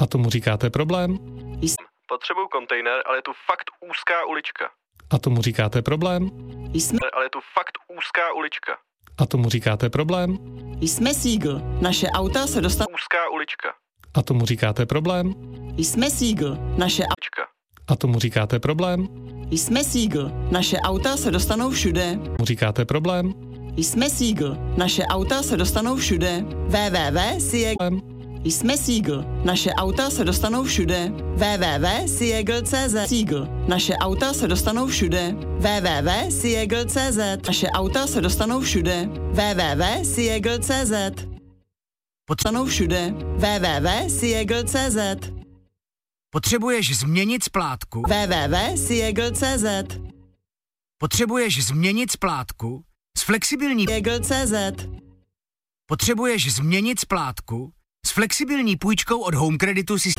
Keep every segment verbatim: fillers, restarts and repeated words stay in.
A tomu říkáte problém? Potřebuju kontejner, ale je tu fakt úzká ulička. A tomu říkáte problém? Jsme, Ale je tu fakt úzká ulička. A tomu říkáte problém? jsme Siegel. Naše auta se dostanou. Úzká ulička. A tomu říkáte problém? Jsme Siegel. Naše auta. Ulička. A tomu říkáte problém? Jsme Siegel. Naše auta se dostanou všude. Tomu říkáte problém? Jsme Siegel. Naše auta se dostanou všude. www. Siegel. Jsme Siegel. Naše auta se dostanou všude. www. Siegel tečka cé zet. Siegel. Naše auta se dostanou všude. www. Siegel tečka cé zet. Naše auta se dostanou všude. www. Siegel tečka cé zet. Dostanou všude. www. Siegel tečka cé zet. Potřebuješ změnit splátku? www. Siegel tečka cé zet. Potřebuješ změnit splátku? S flexibilní Siegel tečka cé zet. Potřebuješ změnit splátku? S flexibilní půjčkou od Home Creditu si...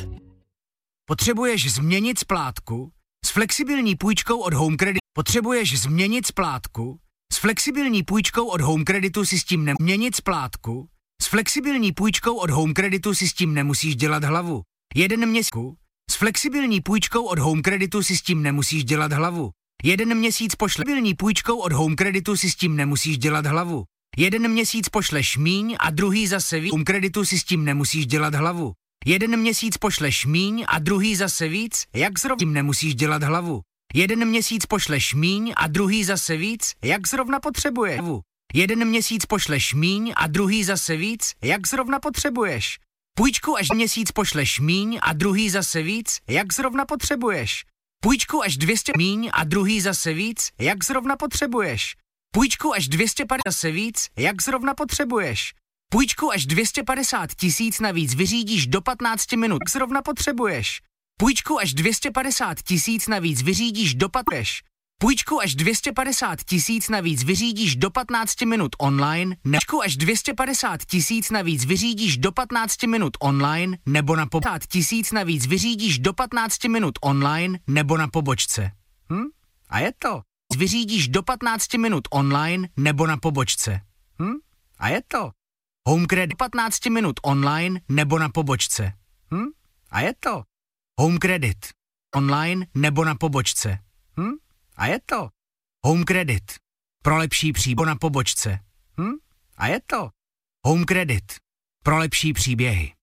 Potřebuješ změnit splátku? S flexibilní půjčkou od Home Creditu... Potřebuješ změnit splátku? S flexibilní půjčkou od Home Creditu si s tím neměnit splátku? S flexibilní půjčkou od Home Creditu si s tím nemusíš dělat hlavu. Jeden měsíc. S flexibilní půjčkou od Home Creditu si s tím nemusíš dělat hlavu. Jeden měsíc pošle flexibilní půjčkou od Home Creditu si s tím nemusíš dělat hlavu. Jeden měsíc pošleš míň a druhý zase víc. Home Creditu si s tím nemusíš dělat hlavu. Jeden měsíc pošleš míň a druhý zase víc, jak zrovna tím nemusíš dělat hlavu. Jeden měsíc pošleš míň a druhý zase víc, jak zrovna potřebuješ. Jeden měsíc pošleš míň a druhý zase víc, jak zrovna potřebuješ. Půjčku až měsíc pošleš míň a druhý zase víc, jak zrovna potřebuješ. Půjčku až dvě stě míň a druhý zase víc, jak zrovna potřebuješ. Půjčku až dvě stě padesát zase víc, jak zrovna potřebuješ. Půjčku až dvě stě padesát tisíc navíc vyřídíš do patnácti minut, jak zrovna potřebuješ. Půjčku až dvě stě padesát tisíc navíc vyřídíš do patnácti. Půjčku až dvě stě padesát tisíc navíc vyřídíš do patnácti minut online, půjčku až dvě stě padesát tisíc navíc vyřídíš do patnácti minut online, nebo na padesát tisíc navíc vyřídíš do patnácti minut online, nebo na pobočce. Hm? A je to. Vyřídíš do patnácti minut online, nebo na pobočce. Hm? A je to. Home Credit patnácti minut online, nebo na pobočce. Hm? A je to. Home Credit online, nebo na pobočce. Hm? A je to. Home Credit. Pro lepší příběh na pobočce. Hm? A je to. Home Credit. Pro lepší příběhy.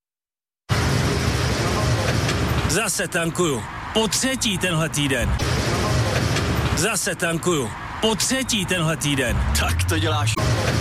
Zase tankuju. Po třetí tenhle týden. Zase tankuju. Po třetí tenhle týden. Tak to děláš.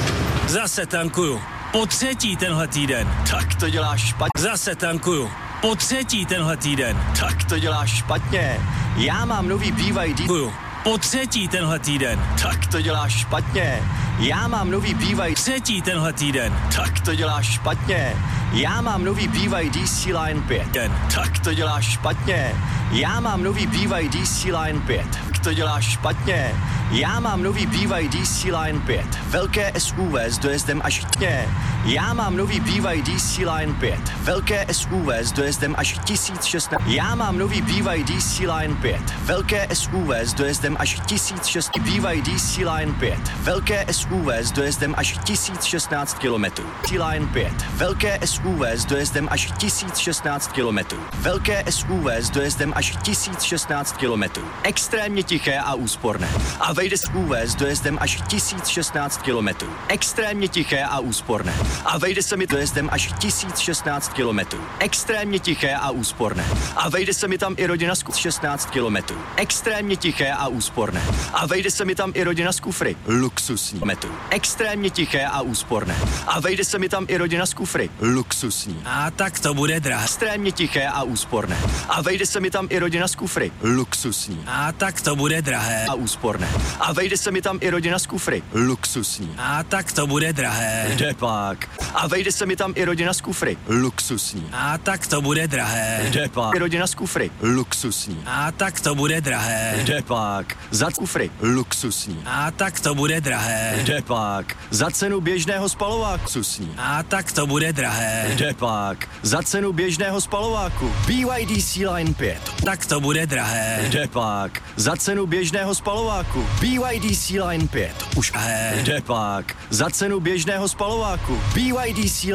Zase tankuju. Po třetí tenhle týden. Tak to děláš špatně. Zase tankuju. Po třetí tenhle týden. Tak to děláš špatně. Já mám nový B Y D. Tankuju. Po třetí tenhle týden. Tak to děláš špatně. Já mám nový B Y D. Třetí tenhle týden. Tak to děláš špatně. Já mám nový B Y D C-Line pět. Den. Tak to děláš špatně. Já mám nový B Y D C-Line pět. Tak to děláš špatně. Já mám nový B Y D C-Line pět. Velké S U V s dojezdem až tně. Já mám nový B Y D C-Line pět. Velké S U V s dojezdem až tisíc šestnáct. Já mám nový B Y D C-Line pět. Velké S U V s dojezdem až tisíc šestnáct. B Y D C-Line pět. Velké S U V s dojezdem až tisíc šestnáct kilometrů. C-Line pět. Velké S U V s dojezdem až tisíc šestnáct kilometrů. Velké S U V s dojezdem až tisíc šestnáct kilometrů. Extrémně tiché a úsporné. A vejde s U V s dojezdem až tisíc šestnáct kilometrů. Extrémně tiché a úsporné. A vejde se mi dojezdem až tisíc šestnáct kilometrů. Extrémně tiché a úsporné. A vejde se mi tam i rodina z šestnáct kilometrů. Extrémně tiché a úsporné. A vejde se mi tam i rodina z kufry. Luxusní metrů. Extrémně tiché a úsporné. A vejde se mi tam i rodina z kufry. Luxusní. A tak to bude drahé. Extrémně tiché a úsporné. A vejde se mi tam i rodina z kufry. Luxusní. A tak to bude drahé. A úsporné. A vejde se mi tam i rodina z kufry. Luxusní. A tak to bude drahé. Kde pak? A vejde se mi tam i rodina z kufry. Luxusní. A tak to bude drahé. Kde pak? I rodina z kufry. Luxusní. A tak to bude drahé. Kde pak? Za kufry. Luxusní. A tak to bude drahé. Kde pak? Za cenu běžného spalováku. Luxusní. A tak to bude drahé. Kde pak? Za cenu běžného spalováku. B Y D C-Line pět. Tak to bude drahé. Kde pak? Za cenu běžného spalováku. B Y D C-Line pět. Už. Drahé. Kde pak? Za cenu běžného spalováku. B Y D C